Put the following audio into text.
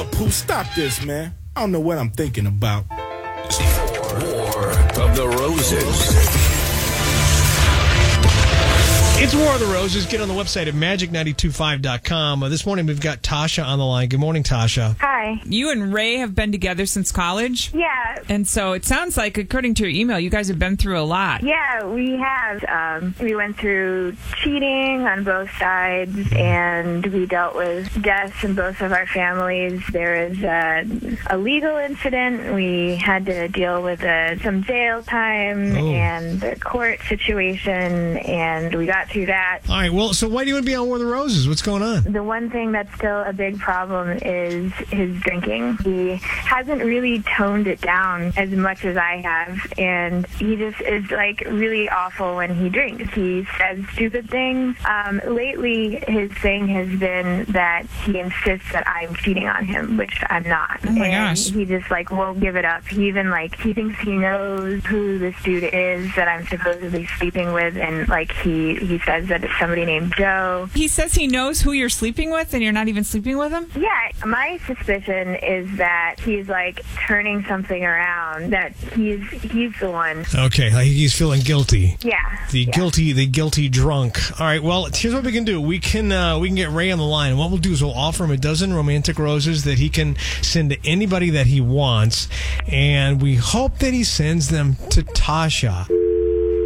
up, Pooh? Stop this, man. I don't know what I'm thinking about. War of the Roses. It's War of the Roses. Get on the website at magic925.com. This morning we've got Tasha on the line. Good morning, Tasha. Hi. You and Ray have been together since college? Yeah. And so it sounds like, according to your email, you guys have been through a lot. Yeah, we have. We went through cheating on both sides, and we dealt with deaths in both of our families. There was a legal incident. We had to deal with some jail time and the court situation, and we got through that. All right, well, so why do you want to be on War of the Roses? What's going on? The one thing that's still a big problem is his drinking. He hasn't really toned it down as much as I have, and he just is like really awful when he drinks. He says stupid things. Lately, his thing has been that he insists that I'm cheating on him, which I'm not. Oh my and gosh. he just like won't give it up. He even he thinks he knows who this dude is that I'm supposedly sleeping with, and he says that it's somebody named Joe. He says he knows who you're sleeping with and you're not even sleeping with him? Yeah, my suspicion is that he's turning something around, that he's the one. Okay, he's feeling guilty. Yeah. The guilty drunk. All right, well, here's what we can do. We can get Ray on the line. What we'll do is we'll offer him a dozen romantic roses that he can send to anybody that he wants, and we hope that he sends them to Tasha.